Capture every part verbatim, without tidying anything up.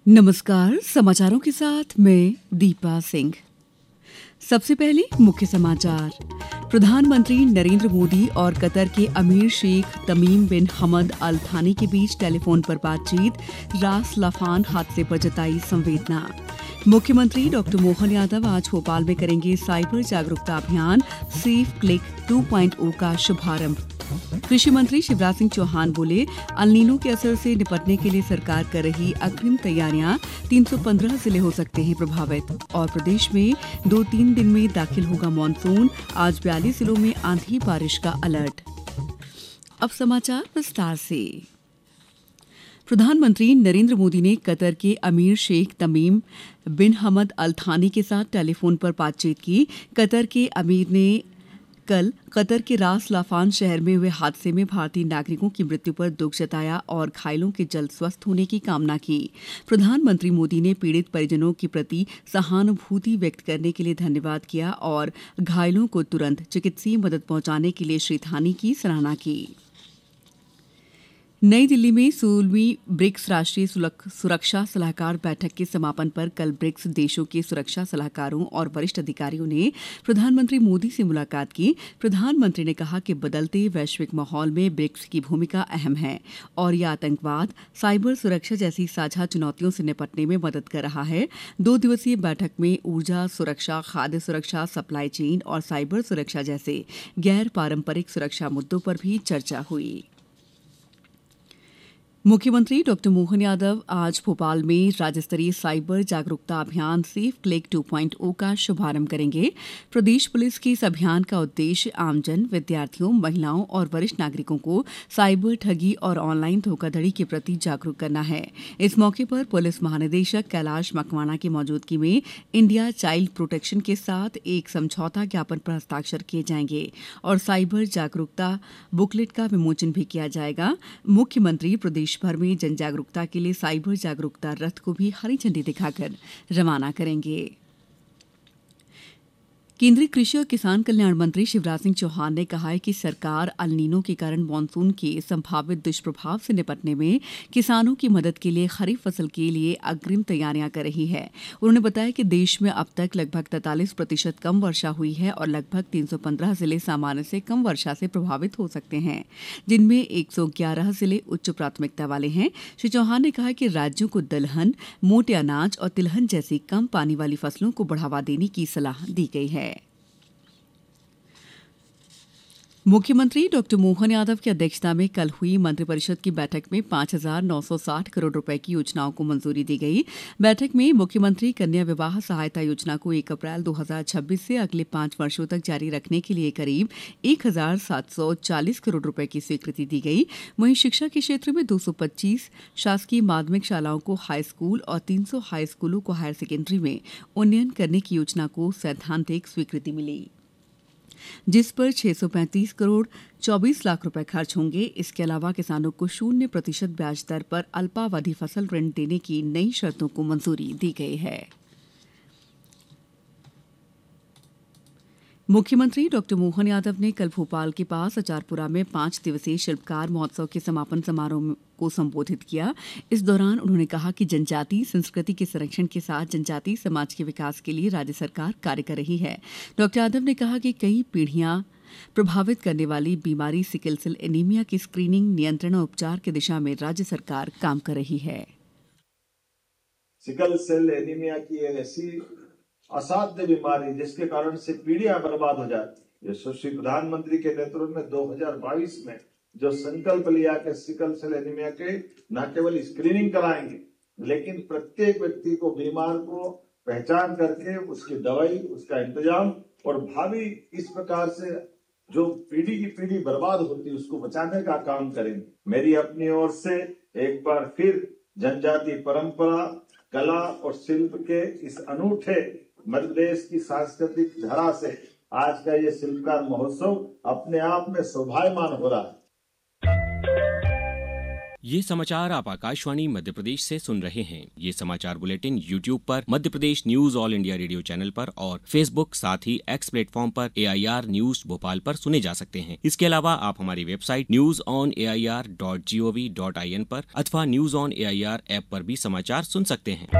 नमस्कार। समाचारों के साथ मैं दीपा सिंह। सबसे पहले मुख्य समाचार। प्रधानमंत्री नरेंद्र मोदी और कतर के अमीर शेख तमीम बिन हमद अल थानी के बीच टेलीफोन पर बातचीत। रास लाफान हादसे पर जताई संवेदना। मुख्यमंत्री डॉक्टर मोहन यादव आज भोपाल में करेंगे साइबर जागरूकता अभियान सेफ क्लिक टू पॉइंट ओ का शुभारंभ। कृषि मंत्री शिवराज सिंह चौहान बोले, अल-नीनो के असर से निपटने के लिए सरकार कर रही अग्रिम तैयारियां। तीन सौ पंद्रह जिले हो सकते हैं प्रभावित। और प्रदेश में दो तीन दिन में दाखिल होगा मानसून। आज बयालीस जिलों में आंधी बारिश का अलर्ट। अब समाचार विस्तार से। प्रधानमंत्री नरेंद्र मोदी ने कतर के अमीर शेख तमीम बिन हमद अल थानी के साथ टेलीफोन पर बातचीत की। कतर के अमीर ने कल कतर के रास लाफान शहर में हुए हादसे में भारतीय नागरिकों की मृत्यु पर दुख जताया और घायलों के जल्द स्वस्थ होने की कामना की। प्रधानमंत्री मोदी ने पीड़ित परिजनों के प्रति सहानुभूति व्यक्त करने के लिए धन्यवाद किया और घायलों को तुरंत चिकित्सीय मदद पहुंचाने के लिए श्री थानी की सराहना की। नई दिल्ली में सोलहवीं ब्रिक्स राष्ट्रीय सुरक्षा सलाहकार बैठक के समापन पर कल ब्रिक्स देशों के सुरक्षा सलाहकारों और वरिष्ठ अधिकारियों ने प्रधानमंत्री मोदी से मुलाकात की। प्रधानमंत्री ने कहा कि बदलते वैश्विक माहौल में ब्रिक्स की भूमिका अहम है और यह आतंकवाद, साइबर सुरक्षा जैसी साझा चुनौतियों से निपटने में मदद कर रहा है। दो दिवसीय बैठक में ऊर्जा सुरक्षा, खाद्य सुरक्षा, सप्लाई चेन और साइबर सुरक्षा जैसे गैर पारंपरिक सुरक्षा मुद्दों पर भी चर्चा हुई। मुख्यमंत्री डॉक्टर मोहन यादव आज भोपाल में राज्य स्तरीय साइबर जागरूकता अभियान सेफ क्लिक टू पॉइंट ओ का शुभारंभ करेंगे। प्रदेश पुलिस के इस अभियान का उद्देश्य आमजन, विद्यार्थियों, महिलाओं और वरिष्ठ नागरिकों को साइबर ठगी और ऑनलाइन धोखाधड़ी के प्रति जागरूक करना है। इस मौके पर पुलिस महानिदेशक कैलाश मकवाना की मौजूदगी में इंडिया चाइल्ड प्रोटेक्शन के साथ एक समझौता ज्ञापन पर हस्ताक्षर किए जाएंगे और साइबर जागरूकता बुकलेट का विमोचन भी किया जाएगा। मुख्यमंत्री प्रदेश भर में जन जागरूकता के लिए साइबर जागरूकता रथ को भी हरी झंडी दिखाकर रवाना करेंगे। केंद्रीय कृषि और किसान कल्याण मंत्री शिवराज सिंह चौहान ने कहा है कि सरकार अल-नीनो के कारण मानसून के संभावित दुष्प्रभाव से निपटने में किसानों की मदद के लिए खरीफ फसल के लिए अग्रिम तैयारियां कर रही है। उन्होंने बताया कि देश में अब तक लगभग तैंतालीस प्रतिशत कम वर्षा हुई है और लगभग तीन सौ पंद्रह जिले सामान्य से कम वर्षा से प्रभावित हो सकते हैं, जिनमें एक सौ ग्यारह जिले उच्च प्राथमिकता वाले हैं। श्री चौहान ने कहा कि राज्यों को दलहन, मोटे अनाज और तिलहन जैसी कम पानी वाली फसलों को बढ़ावा देने की सलाह दी गई है। मुख्यमंत्री डॉक्टर मोहन यादव की अध्यक्षता में कल हुई मंत्रिपरिषद की बैठक में पांच हजार नौ सौ साठ करोड़ रुपए की योजनाओं को मंजूरी दी गई। बैठक में मुख्यमंत्री कन्या विवाह सहायता योजना को एक अप्रैल दो हजार छब्बीस से अगले पांच वर्षों तक जारी रखने के लिए करीब एक हजार सात सौ चालीस करोड़ रुपए की स्वीकृति दी गई। वहीं शिक्षा के क्षेत्र में दो सौ पच्चीस शासकीय माध्यमिक शालाओं को हाई स्कूल और तीन सौ हाई स्कूलों को हायर सेकेंडरी में उन्नयन करने की योजना को सैद्धांतिक स्वीकृति मिली, जिस पर छह सौ पैंतीस करोड़ चौबीस लाख रुपए खर्च होंगे। इसके अलावा किसानों को शून्य प्रतिशत ब्याज दर पर अल्पावधि फसल ऋण देने की नई शर्तों को मंजूरी दी गई है। मुख्यमंत्री डॉक्टर मोहन यादव ने कल भोपाल के पास अचारपुरा में पांच दिवसीय शिल्पकार महोत्सव के समापन समारोह को संबोधित किया। इस दौरान उन्होंने कहा कि जनजातीय संस्कृति के संरक्षण के साथ जनजातीय समाज के विकास के लिए राज्य सरकार कार्य कर रही है। डॉक्टर यादव ने कहा कि कई पीढ़ियां प्रभावित करने वाली बीमारी सिकल सेल एनीमिया की स्क्रीनिंग, नियंत्रण और उपचार की दिशा में राज्य सरकार काम कर रही है। सिकल सेल एनीमिया की ऐसी असाध्य बीमारी जिसके कारण से पीढ़ियां बर्बाद हो जाती। यशस्वी प्रधानमंत्री के नेतृत्व में दो हजार बाईस में जो संकल्प लिया कि सिकल सेल एनीमिया के न केवल स्क्रीनिंग कराएंगे, लेकिन प्रत्येक व्यक्ति को, बीमार को पहचान करके उसकी दवाई, उसका इंतजाम और भावी इस प्रकार से जो पीढ़ी की पीढ़ी बर्बाद होती है उसको बचाने का काम करेंगे। मेरी अपनी ओर से एक बार फिर जनजातीय परंपरा, कला और शिल्प के इस अनूठे मध्य प्रदेश की सांस्कृतिक धरा से आज का ये शिल्पकार महोत्सव अपने आप में शोभायमान हो रहा है। ये समाचार आप आकाशवाणी मध्य प्रदेश से सुन रहे हैं। ये समाचार बुलेटिन यूट्यूब पर Madhya Pradesh news all India radio channel पर और फेसबुक साथ ही एक्स प्लेटफॉर्म पर ए आई आर न्यूज भोपाल पर सुने जा सकते हैं। इसके अलावा आप हमारी website news on A I R dot G O V dot I N पर अथवा news on A I R app पर भी समाचार सुन सकते हैं।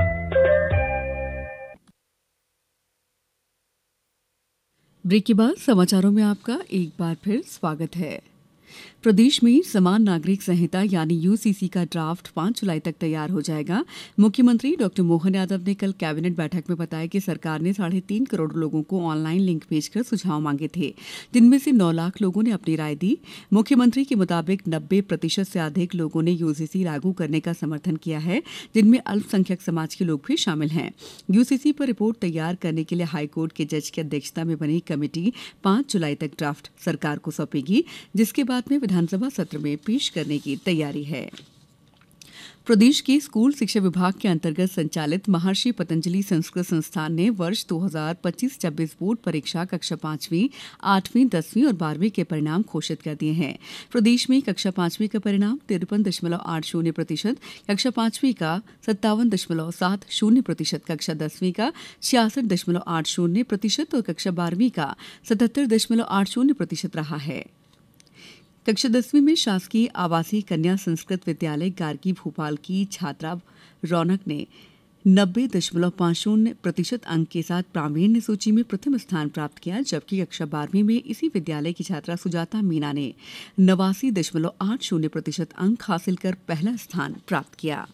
ब्रेक के बाद समाचारों में आपका एक बार फिर स्वागत है। प्रदेश में समान नागरिक संहिता यानी यू सी सी का ड्राफ्ट पांच जुलाई तक तैयार हो जाएगा। मुख्यमंत्री डॉक्टर मोहन यादव ने कल कैबिनेट बैठक में बताया कि सरकार ने साढ़े तीन करोड़ लोगों को ऑनलाइन लिंक भेजकर सुझाव मांगे थे, जिनमें से नौ लाख लोगों ने अपनी राय दी। मुख्यमंत्री के मुताबिक नब्बे प्रतिशत से अधिक लोगों ने यू सी सी लागू करने का समर्थन किया है, जिनमें अल्पसंख्यक समाज के लोग भी शामिल हैं। यू सी सी पर रिपोर्ट तैयार करने के लिए हाईकोर्ट के जज की अध्यक्षता में बनी कमेटी पांच जुलाई तक ड्राफ्ट सरकार को सौंपेगी, जिसके बाद में विधानसभा सत्र में पेश करने की तैयारी है। प्रदेश के स्कूल शिक्षा विभाग के अंतर्गत संचालित महर्षि पतंजलि संस्कृत संस्थान ने वर्ष दो हज़ार पच्चीस छब्बीस बोर्ड परीक्षा कक्षा पांचवीं, आठवीं, दसवीं और बारहवीं के परिणाम घोषित कर दिए हैं। प्रदेश में कक्षा पांचवीं का परिणाम तिरपन दशमलव आठ शून्य प्रतिशत, कक्षा पांचवीं का सत्तावन दशमलव सात शून्य प्रतिशत, कक्षा दसवीं का छियासठ दशमलव आठ शून्य प्रतिशत और कक्षा बारहवीं का सतहत्तर दशमलव आठ शून्य प्रतिशत रहा है। कक्षा दसवीं में शासकीय आवासीय कन्या संस्कृत विद्यालय गार्गी भोपाल की छात्रा रौनक ने नब्बे दशमलव पाँच शून्य प्रतिशत अंक के साथ प्रावीण्य सूची में प्रथम स्थान प्राप्त किया, जबकि कक्षा बारहवीं में इसी विद्यालय की छात्रा सुजाता मीना ने नवासी दशमलव आठ शून्य प्रतिशत अंक हासिल कर पहला स्थान प्राप्त किया।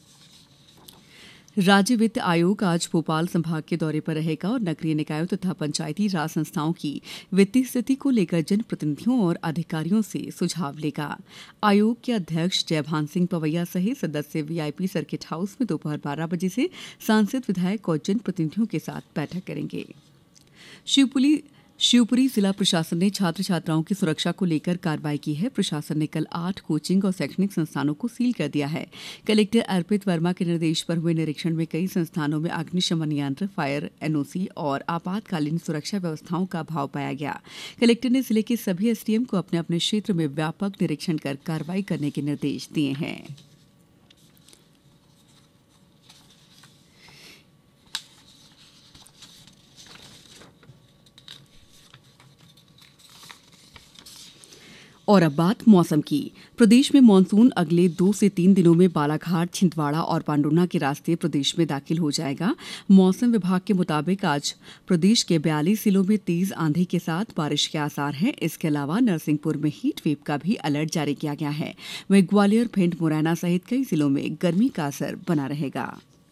राज्य वित्त आयोग आज भोपाल संभाग के दौरे पर रहेगा और नगरीय निकायों तथा पंचायती राज संस्थाओं की वित्तीय स्थिति को लेकर जनप्रतिनिधियों और अधिकारियों से सुझाव लेगा। आयोग के अध्यक्ष जयभान सिंह पवैया सहित सदस्य we I P circuit house में दोपहर बारह बजे से सांसद, विधायक और जनप्रतिनिधियों के साथ बैठक करेंगे। शिवपुरी शिवपुरी जिला प्रशासन ने छात्र छात्राओं की सुरक्षा को लेकर कार्रवाई की है। प्रशासन ने कल आठ कोचिंग और शैक्षणिक संस्थानों को सील कर दिया है। कलेक्टर अर्पित वर्मा के निर्देश पर हुए निरीक्षण में कई संस्थानों में अग्निशमन यंत्र, फायर एन ओ सी और आपातकालीन सुरक्षा व्यवस्थाओं का अभाव पाया गया। कलेक्टर ने जिले के सभी एस डी एम को अपने अपने क्षेत्र में व्यापक निरीक्षण कर कार्रवाई करने के निर्देश दिए हैं। और अब बात मौसम की। प्रदेश में मानसून अगले दो से तीन दिनों में बालाघाट, छिंदवाड़ा और पांडुर्ना के रास्ते प्रदेश में दाखिल हो जाएगा। मौसम विभाग के मुताबिक आज प्रदेश के बयालीस जिलों में तेज आंधी के साथ बारिश के आसार हैं। इसके अलावा नरसिंहपुर में हीट वेव का भी अलर्ट जारी किया गया है। वहीं ग्वालियर, भिंड, मुरैना सहित कई जिलों में गर्मी का असर बना रहेगा।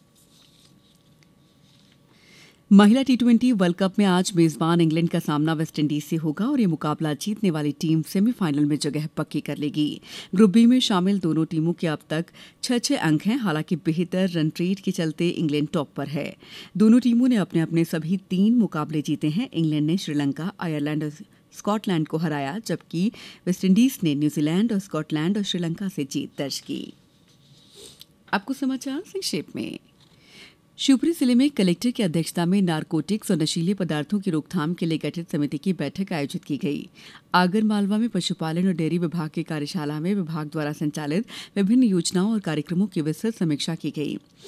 महिला टी ट्वेंटी वर्ल्ड कप में आज मेजबान इंग्लैंड का सामना वेस्टइंडीज से होगा और ये मुकाबला जीतने वाली टीम सेमीफाइनल में जगह पक्की कर लेगी। ग्रुप बी में शामिल दोनों टीमों के अब तक छह छह अंक हैं। हालांकि बेहतर रन रेट के चलते इंग्लैंड टॉप पर है। दोनों टीमों ने अपने अपने सभी तीन मुकाबले जीते हैं। इंग्लैंड ने श्रीलंका, आयरलैंड और स्कॉटलैंड को हराया, जबकि वेस्टइंडीज ने न्यूजीलैंड और स्कॉटलैंड और श्रीलंका से जीत दर्ज की। आपको समाचार संक्षेप में। शिवपुरी जिले में कलेक्टर की अध्यक्षता में नारकोटिक्स और नशीले पदार्थों की रोकथाम के लिए गठित समिति की बैठक आयोजित की गई। आगर मालवा में पशुपालन और डेयरी विभाग की कार्यशाला में विभाग द्वारा संचालित विभिन्न योजनाओं और कार्यक्रमों की विस्तृत समीक्षा की गई।